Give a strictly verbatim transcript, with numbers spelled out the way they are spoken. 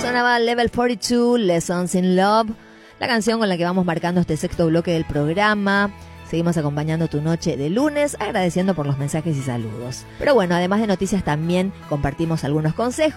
Sonaba Level cuarenta y dos, Lessons in Love, la canción con la que vamos marcando este sexto bloque del programa. Seguimos acompañando tu noche de lunes, agradeciendo por los mensajes y saludos. Pero bueno, además de noticias también compartimos algunos consejos.